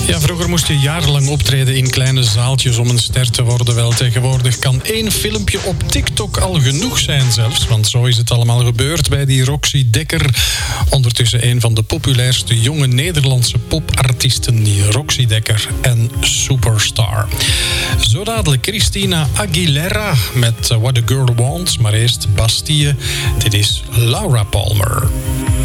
Ja, vroeger moest je jarenlang optreden in kleine zaaltjes om een ster te worden. Wel, tegenwoordig kan 1 filmpje op TikTok al genoeg zijn zelfs. Want zo is het allemaal gebeurd bij die Roxy Dekker. Ondertussen een van de populairste jonge Nederlandse popartiesten, die Roxy Dekker en Superstar. Zo dadelijk Christina Aguilera met What a Girl Wants. Maar eerst Bastille. Dit is Laura Palmer.